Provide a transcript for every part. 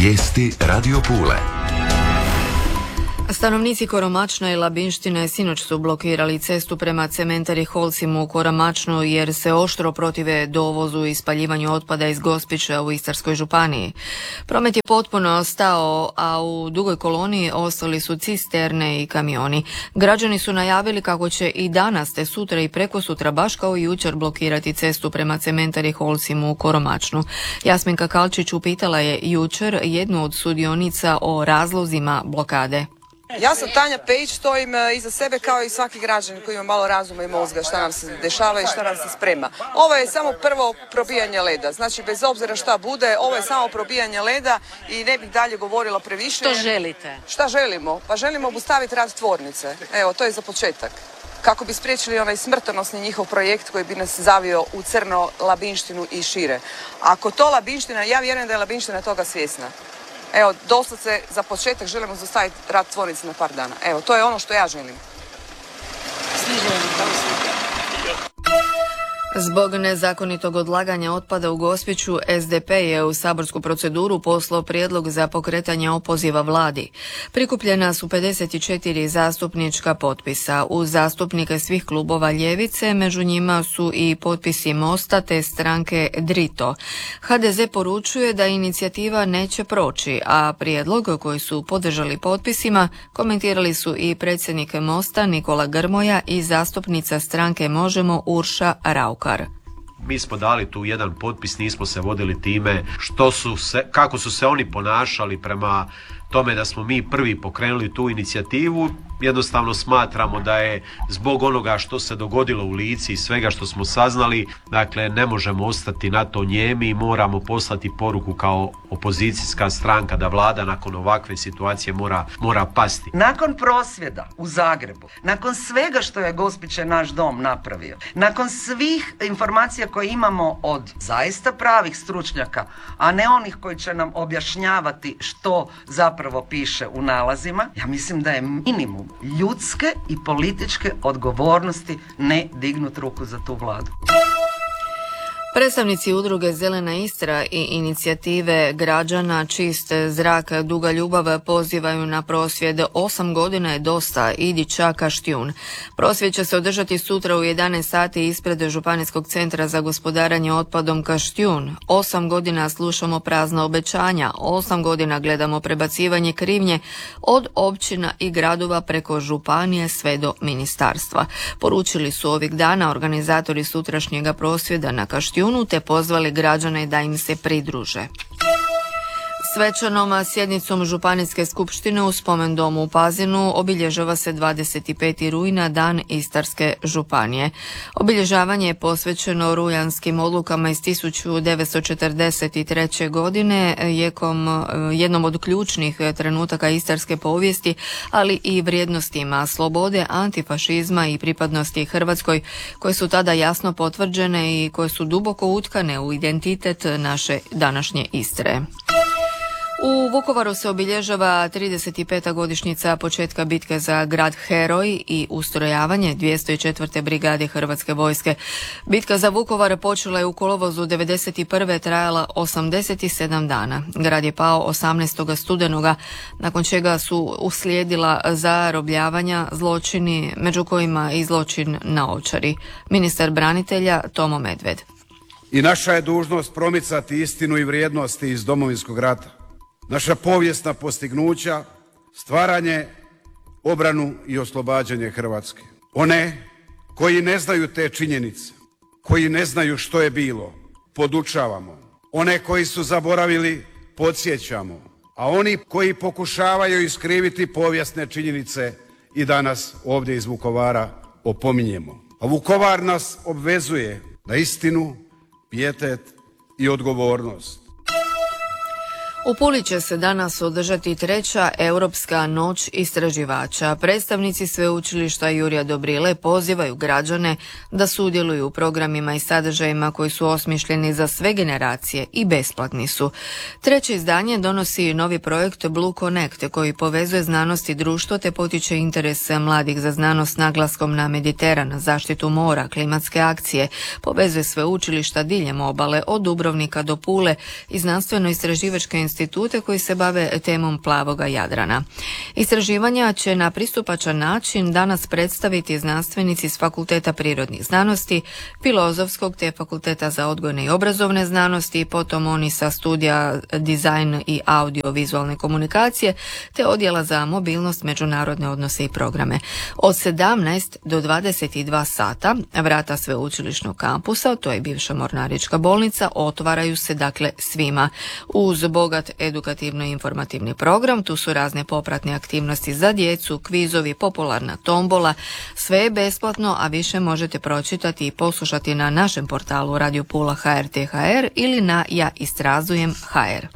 Vijesti Radio Pule. Stanovnici Koromačna i Labinštine sinoć su blokirali cestu prema cementari Holcim u Koromačnu jer se oštro protive dovozu i spaljivanju otpada iz Gospića u Istarskoj županiji. Promet je potpuno stao, a u dugoj koloni ostali su cisterne i kamioni. Građani su najavili kako će i danas, te sutra i prekosutra, baš kao i jučer, blokirati cestu prema cementari Holcim u Koromačnu. Jasminka Kalčić upitala je jučer jednu od sudionica o razlozima blokade. Ja sam Tanja Pejić, stojim iza sebe kao i svaki građanin koji ima malo razuma i mozga šta nam se dešava i šta nam se sprema. Ovo je samo prvo probijanje leda, znači bez obzira šta bude, ovo je samo probijanje leda i ne bih dalje govorila previše. Što želite? Šta želimo? Pa želimo obustaviti rad tvornice, evo to je za početak. Kako bi spriječili onaj smrtonosni njihov projekt koji bi nas zavio u crno Labinštinu i šire. Ako to Labinština, ja vjerujem da je Labinština toga svjesna. Evo, doslovce za početak želimo zaustaviti rad tvornice na par dana. Evo, to je ono što ja želim. Svi želimo, kao svi. Zbog nezakonitog odlaganja otpada u Gospiću, SDP je u saborsku proceduru poslao prijedlog za pokretanje opoziva vladi. Prikupljena su 54 zastupnička potpisa. Uz zastupnike svih klubova ljevice, među njima su i potpisi Mosta te stranke Drito. HDZ poručuje da inicijativa neće proći, a prijedlog koji su podržali potpisima komentirali su i predsjednik Mosta Nikola Grmoja i zastupnica stranke Možemo Urša Raukar. Mi smo dali tu jedan potpis, nismo se vodili time kako su se oni ponašali prema tome da smo mi prvi pokrenuli tu inicijativu. Jednostavno smatramo da je zbog onoga što se dogodilo u Lici i svega što smo saznali, dakle ne možemo ostati na to njemi i moramo poslati poruku kao opozicijska stranka da vlada nakon ovakve situacije mora pasti. Nakon prosvjeda u Zagrebu, nakon svega što je Gospić naš dom napravio, nakon svih informacija koje imamo od zaista pravih stručnjaka, a ne onih koji će nam objašnjavati što zapravo piše u nalazima, ja mislim da je minimum ljudske i političke odgovornosti ne dignut ruku za tu vladu. Predstavnici udruge Zelena Istra i inicijative građana Čist zrak Duga ljubav pozivaju na prosvjed 8 godina je dosta, idi ča Kaštijun. Prosvjed će se održati sutra u 11 sati ispred Županijskog centra za gospodarenje otpadom Kaštijun. 8 godina slušamo prazna obećanja, 8 godina gledamo prebacivanje krivnje od općina i gradova preko županije sve do ministarstva. Poručili su ovih dana organizatori sutrašnjega prosvjeda na Kaštijun te pozvali građane da im se pridruže. Svečanom sjednicom Županijske skupštine u Spomendomu u Pazinu obilježava se 25. rujna, Dan Istarske županije. Obilježavanje je posvećeno rujanskim odlukama iz 1943. godine, jednom od ključnih trenutaka istarske povijesti, ali i vrijednostima slobode, antifašizma i pripadnosti Hrvatskoj, koje su tada jasno potvrđene i koje su duboko utkane u identitet naše današnje Istre. U Vukovaru se obilježava 35. godišnjica početka bitke za grad Heroj i ustrojavanje 204. brigade Hrvatske vojske. Bitka za Vukovar počela je u kolovozu 1991. trajala 87 dana. Grad je pao 18. studenoga, nakon čega su uslijedila zarobljavanja, zločini, među kojima i zločin na Ovčari. Ministar branitelja Tomo Medved. I naša je dužnost promicati istinu i vrijednosti iz Domovinskog rata. Naša povijesna postignuća, stvaranje, obranu i oslobađanje Hrvatske. One koji ne znaju te činjenice, koji ne znaju što je bilo, podučavamo. One koji su zaboravili, podsjećamo. A oni koji pokušavaju iskriviti povijesne činjenice i danas ovdje iz Vukovara opominjemo. A Vukovar nas obvezuje na istinu, pijetet i odgovornost. U Puli će se danas održati 3. Europska noć istraživača. Predstavnici sveučilišta Jurija Dobrile pozivaju građane da sudjeluju u programima i sadržajima koji su osmišljeni za sve generacije i besplatni su. 3. izdanje donosi novi projekt Blue Connect koji povezuje znanost i društvo te potiče interes mladih za znanost naglaskom na Mediteran, zaštitu mora, klimatske akcije, povezuje sveučilišta diljem obale od Dubrovnika do Pule i znanstveno-istraživačke institucije institute koji se bave temom plavoga Jadrana. Istraživanja će na pristupačan način danas predstaviti znanstvenici s Fakulteta prirodnih znanosti, Filozofskog te Fakulteta za odgojne i obrazovne znanosti, potom oni sa studija dizajn i audio-vizualne komunikacije te odjela za mobilnost, međunarodne odnose i programe. Od 17 do 22 sata vrata sveučilišnog kampusa, to je bivša Mornarička bolnica, otvaraju se dakle svima. Uz bogat edukativno-informativni program, tu su razne popratne aktivnosti za djecu, kvizovi, popularna tombola, sve je besplatno, a više možete pročitati i poslušati na našem portalu Radio Pula HRT.hr ili na Ja istrazujem HR.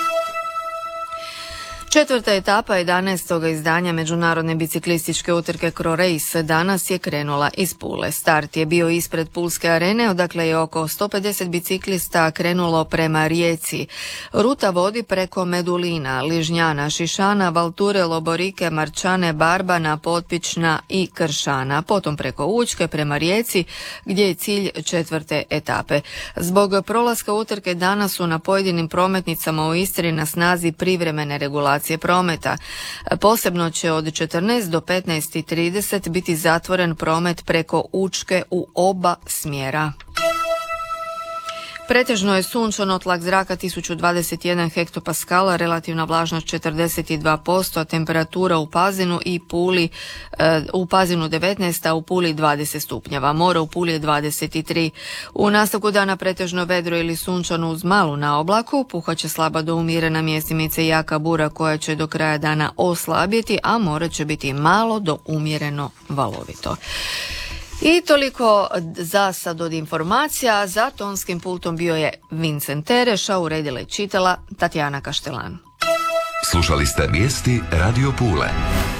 Četvrta etapa 11. izdanja međunarodne biciklističke utrke CroRace danas je krenula iz Pule. Start je bio ispred Pulske arene, odakle je oko 150 biciklista krenulo prema Rijeci. Ruta vodi preko Medulina, Ližnjana, Šišana, Valture, Loborike, Marčane, Barbana, Potpična i Kršana, potom preko Učke prema Rijeci, gdje je cilj četvrte etape. Zbog prolaska utrke danas su na pojedinim prometnicama u Istri na snazi privremene regulacije prometa. Posebno će od 14 do 15:30 biti zatvoren promet preko Učke u oba smjera. Pretežno je sunčano, tlak zraka 1021 hektopaskala, relativna vlažnost 42%, temperatura u Pazinu i Puli, u Pazinu 19, a u Puli 20 stupnjeva. More u Puli je 23. U nastavku dana pretežno vedro ili sunčano uz malu naoblaku, puhaće slaba do umjerena mjestimice jaka bura koja će do kraja dana oslabjeti, a more će biti malo do umjereno valovito. I toliko za sad od informacija. Za tonskim pultom bio je Vincent Tereš, a uredila i čitala Tatjana Kaštelan. Slušali ste vijesti Radio Pule.